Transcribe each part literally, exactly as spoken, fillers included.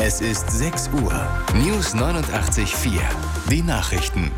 Es ist sechs Uhr. News neunundachtzig Komma vier. Die Nachrichten.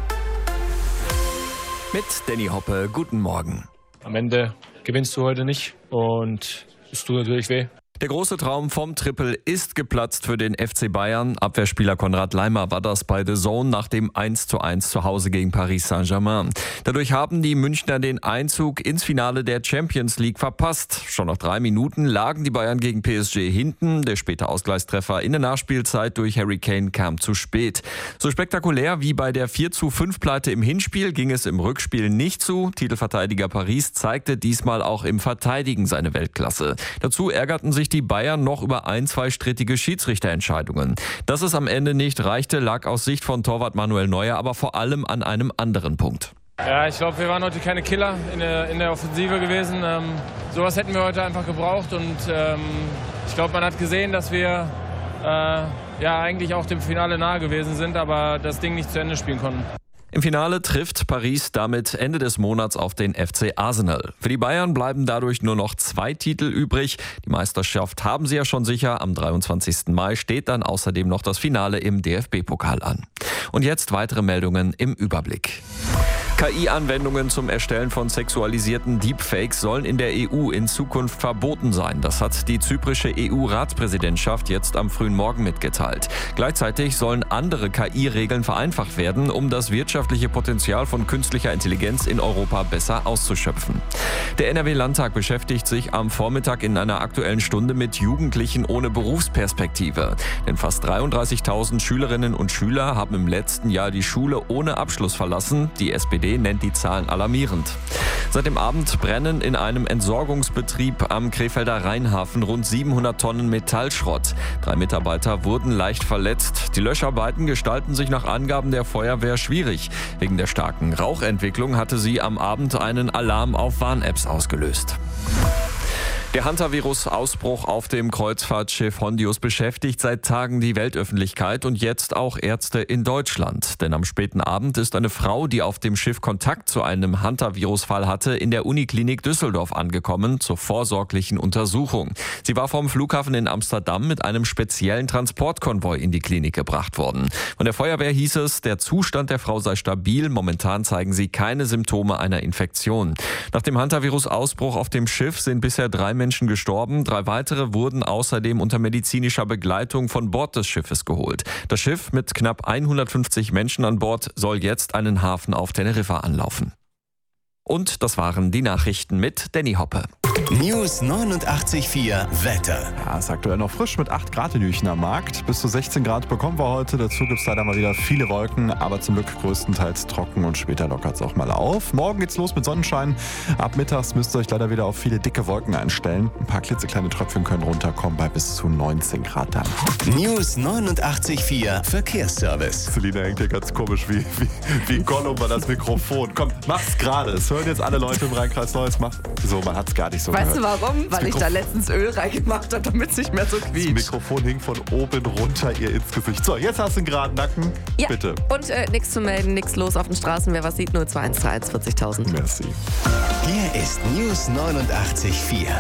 Mit Danny Hoppe, guten Morgen. Am Ende gewinnst du heute nicht und es tut natürlich weh. Der große Traum vom Triple ist geplatzt für den F C Bayern. Abwehrspieler Konrad Laimer war das bei The Zone nach dem eins zu eins zu Hause gegen Paris Saint-Germain. Dadurch haben die Münchner den Einzug ins Finale der Champions League verpasst. Schon nach drei Minuten lagen die Bayern gegen P S G hinten. Der späte Ausgleichstreffer in der Nachspielzeit durch Harry Kane kam zu spät. So spektakulär wie bei der vier zu fünf Pleite im Hinspiel ging es im Rückspiel nicht zu. Titelverteidiger Paris zeigte diesmal auch im Verteidigen seine Weltklasse. Dazu ärgerten sich die Bayern noch über ein, zwei strittige Schiedsrichterentscheidungen. Dass es am Ende nicht reichte, lag aus Sicht von Torwart Manuel Neuer aber vor allem an einem anderen Punkt. Ja, ich glaube, wir waren heute keine Killer in der, in der Offensive gewesen. Ähm, sowas hätten wir heute einfach gebraucht und ähm, ich glaube, man hat gesehen, dass wir äh, ja eigentlich auch dem Finale nahe gewesen sind, aber das Ding nicht zu Ende spielen konnten. Im Finale trifft Paris damit Ende des Monats auf den F C Arsenal. Für die Bayern bleiben dadurch nur noch zwei Titel übrig. Die Meisterschaft haben sie ja schon sicher. Am dreiundzwanzigsten Mai steht dann außerdem noch das Finale im D F B-Pokal an. Und jetzt weitere Meldungen im Überblick. K I-Anwendungen zum Erstellen von sexualisierten Deepfakes sollen in der E U in Zukunft verboten sein. Das hat die zyprische E U-Ratspräsidentschaft jetzt am frühen Morgen mitgeteilt. Gleichzeitig sollen andere K I-Regeln vereinfacht werden, um das wirtschaftliche Potenzial von künstlicher Intelligenz in Europa besser auszuschöpfen. Der N R W-Landtag beschäftigt sich am Vormittag in einer Aktuellen Stunde mit Jugendlichen ohne Berufsperspektive. Denn fast dreiunddreißigtausend Schülerinnen und Schüler haben im letzten Jahr die Schule ohne Abschluss verlassen. Die S P D nennt die Zahlen alarmierend. Seit dem Abend brennen in einem Entsorgungsbetrieb am Krefelder Rheinhafen rund siebenhundert Tonnen Metallschrott. Drei Mitarbeiter wurden leicht verletzt. Die Löscharbeiten gestalten sich nach Angaben der Feuerwehr schwierig. Wegen der starken Rauchentwicklung hatte sie am Abend einen Alarm auf Warn-Apps ausgelöst. Der Hantavirus-Ausbruch auf dem Kreuzfahrtschiff Hondius beschäftigt seit Tagen die Weltöffentlichkeit und jetzt auch Ärzte in Deutschland. Denn am späten Abend ist eine Frau, die auf dem Schiff Kontakt zu einem Hantavirus-Fall hatte, in der Uniklinik Düsseldorf angekommen zur vorsorglichen Untersuchung. Sie war vom Flughafen in Amsterdam mit einem speziellen Transportkonvoi in die Klinik gebracht worden. Von der Feuerwehr hieß es, der Zustand der Frau sei stabil. Momentan zeigen sie keine Symptome einer Infektion. Nach dem Hantavirus-Ausbruch auf dem Schiff sind bisher drei Menschen gestorben. Drei weitere wurden außerdem unter medizinischer Begleitung von Bord des Schiffes geholt. Das Schiff mit knapp hundertfünfzig Menschen an Bord soll jetzt einen Hafen auf Teneriffa anlaufen. Und das waren die Nachrichten mit Danny Hoppe. News neunundachtzig Komma vier Wetter. Ja, ist aktuell noch frisch mit acht Grad in München am Markt. Bis zu sechzehn Grad bekommen wir heute. Dazu gibt es leider mal wieder viele Wolken, aber zum Glück größtenteils trocken und später lockert es auch mal auf. Morgen geht's los mit Sonnenschein. Ab mittags müsst ihr euch leider wieder auf viele dicke Wolken einstellen. Ein paar klitzekleine Tröpfchen können runterkommen bei bis zu neunzehn Grad dann. News neunundachtzig Komma vier Verkehrsservice. Selina hängt hier ganz komisch wie, wie, wie Gollum bei das Mikrofon. Komm, mach's gerade. Es hören jetzt alle Leute im Rhein-Kreis Neues. Mach so, man hat's gar nicht so Weißt gehört. du warum? Weil ich da letztens Öl reingemacht habe, damit es nicht mehr so quietscht. Das Mikrofon hing von oben runter ihr ins Gesicht. So, jetzt hast du einen geraden Nacken. Ja. Bitte. Und äh, nichts zu melden, nichts los auf den Straßen. Wer was sieht, null zwei eins drei eins vierzigtausend. Merci. Hier ist News neunundachtzig Komma vier.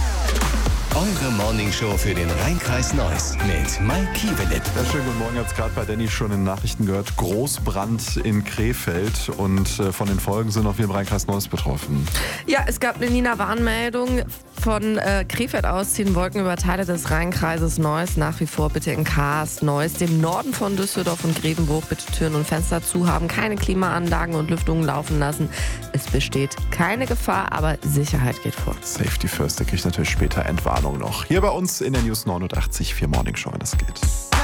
Eure Morningshow für den Rhein-Kreis Neuss mit Mike Kiewelit. Ja, schönen guten Morgen. Jetzt gerade bei Danny schon in den Nachrichten gehört. Großbrand in Krefeld und äh, von den Folgen sind auch wir im Rhein-Kreis Neuss betroffen. Ja, es gab eine Nina-Warnmeldung. Von äh, Krefeld aus ziehen Wolken über Teile des Rheinkreises Neuss. Nach wie vor bitte in Kaas, Neuss, dem Norden von Düsseldorf und Grevenbruch bitte Türen und Fenster zu haben. Keine Klimaanlagen und Lüftungen laufen lassen. Es besteht keine Gefahr, aber Sicherheit geht vor. Safety First, da kriege ich natürlich später Entwarnung noch. Hier bei uns in der News neunundachtzig Komma vier Morning Show, wenn das geht.